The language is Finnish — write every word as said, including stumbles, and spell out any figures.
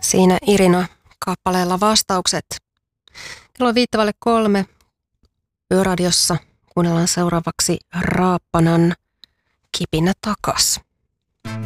Siinä Irina kappaleella vastaukset. Kello on viittavalle kolme. Yöradiossa kuunnellaan seuraavaksi Raappanan Kipinä takas.